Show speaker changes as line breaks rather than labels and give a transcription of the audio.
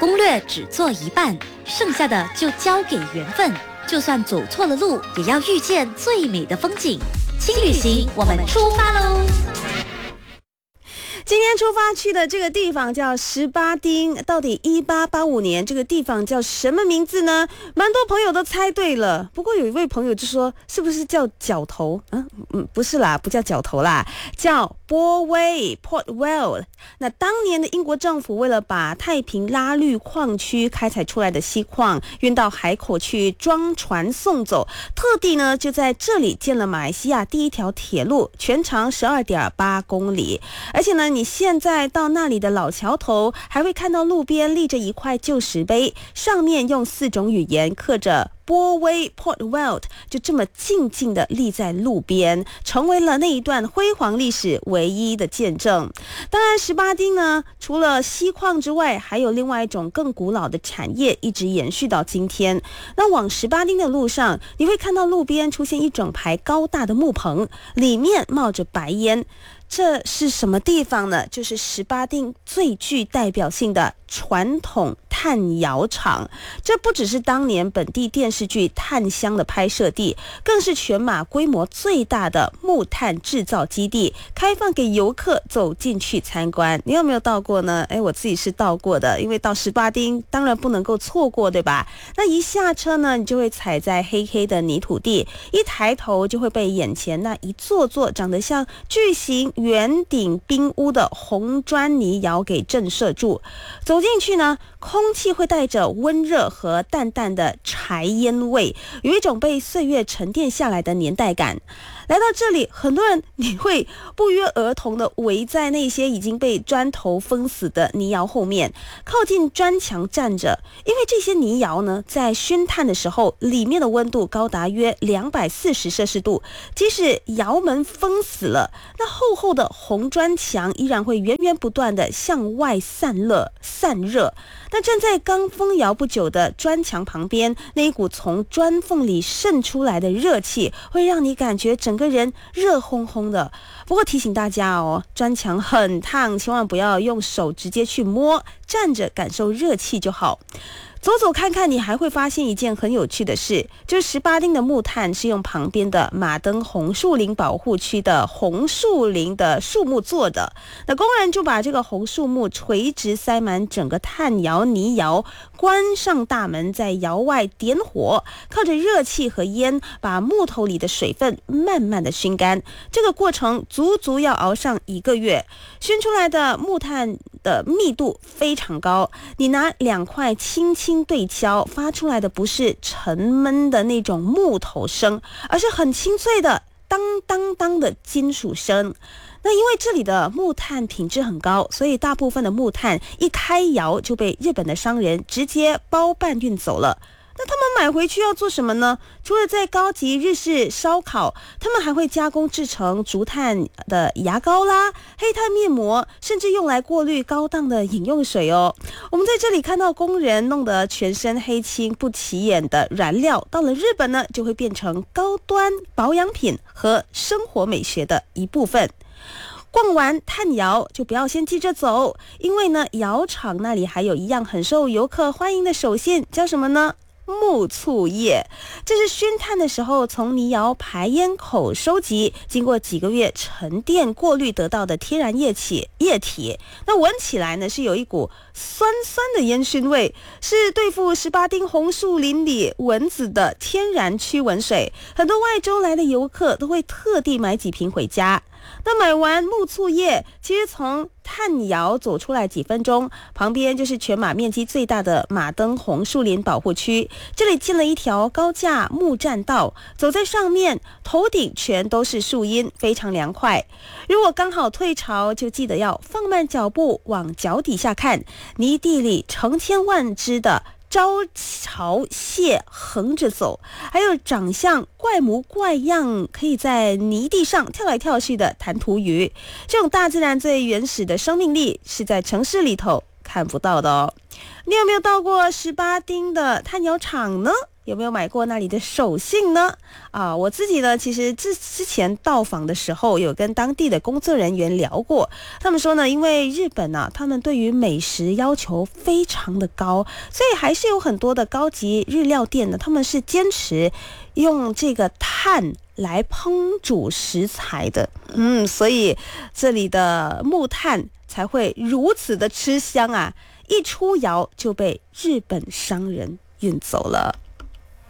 攻略只做一半，剩下的就交给缘分。就算走错了路，也要遇见最美的风景。轻旅行，我们出发喽！
今天出发去的这个地方叫18丁，到底1885年这个地方叫什么名字呢？蛮多朋友都猜对了，不过有一位朋友就说是不是叫角头？不是啦，不叫角头啦，叫波威 Port Vale。 那当年的英国政府为了把太平拉律矿区开采出来的锡矿运到海口去装船送走，特地呢就在这里建了马来西亚第一条铁路，全长12.8公里。而且呢，你现在到那里的老桥头还会看到路边立着一块旧石碑，上面用4种语言刻着波威 Port Vale， 就这么静静地立在路边，成为了那一段辉煌历史唯一的见证。当然18丁呢，除了锡矿之外，还有另外一种更古老的产业一直延续到今天。那往18丁的路上，你会看到路边出现一整排高大的木棚，里面冒着白烟。这是什么地方呢？就是18丁最具代表性的传统炭窑厂。这不只是当年本地电视剧《炭香》的拍摄地，更是全马规模最大的木炭制造基地，开放给游客走进去参观。你有没有到过呢？我自己是到过的，因为到18丁当然不能够错过，对吧？那一下车呢，你就会踩在黑黑的泥土地，一抬头就会被眼前那一座座长得像巨型圆顶冰屋的红砖泥窑给震慑住。走进去呢，空气会带着温热和淡淡的柴烟味，有一种被岁月沉淀下来的年代感。来到这里，很多人你会不约而同的围在那些已经被砖头封死的泥窑后面，靠近砖墙站着。因为这些泥窑呢，在熏炭的时候，里面的温度高达约240摄氏度，即使窑门封死了，那厚厚的红砖墙依然会源源不断的向外散热。那站在刚封窑不久的砖墙旁边，那一股从砖缝里渗出来的热气，会让你感觉整个人热烘烘的。不过提醒大家哦，砖墙很烫，千万不要用手直接去摸，站着感受热气就好。走走看看，你还会发现一件很有趣的事，就是18丁的木炭是用旁边的马登红树林保护区的红树林的树木做的。那工人就把这个红树木垂直塞满整个炭窑泥窑，关上大门，在窑外点火，靠着热气和烟，把木头里的水分慢慢的熏干。这个过程足足要熬上1个月，熏出来的木炭的密度非常高，你拿2块轻轻对敲，发出来的不是沉闷的那种木头声，而是很清脆的当当当的金属声。那因为这里的木炭品质很高，所以大部分的木炭一开窑就被日本的商人直接包办运走了。那他们买回去要做什么呢？除了在高级日式烧烤，他们还会加工制成竹炭的牙膏啦、黑炭面膜，甚至用来过滤高档的饮用水哦。我们在这里看到工人弄得全身黑青不起眼的燃料，到了日本呢，就会变成高端保养品和生活美学的一部分。逛完炭窑就不要先急着走，因为呢，窑厂那里还有一样很受游客欢迎的手信，叫什么呢？木醋液。这是熏炭的时候从泥窑排烟口收集，经过几个月沉淀过滤得到的天然液体。那闻起来呢，是有一股酸酸的烟熏味，是对付18丁红树林里蚊子的天然驱蚊水。很多外州来的游客都会特地买几瓶回家。那买完木醋液，其实从炭窑走出来几分钟，旁边就是全马面积最大的马登红树林保护区。这里建了一条高架木栈道，走在上面，头顶全都是树荫，非常凉快。如果刚好退潮，就记得要放慢脚步，往脚底下看，泥地里成千万只的招潮蟹横着走，还有长相怪模怪样，可以在泥地上跳来跳去的弹涂鱼。这种大自然最原始的生命力是在城市里头看不到的哦。你有没有到过18丁的炭窑厂呢？ 有没有买过那里的手信呢？我自己呢，其实之前到访的时候，有跟当地的工作人员聊过，他们说呢，因为日本啊，他们对于美食要求非常的高，所以还是有很多的高级日料店呢，他们是坚持用这个炭来烹煮食材的，所以这里的木炭才会如此的吃香啊，一出窑就被日本商人运走了。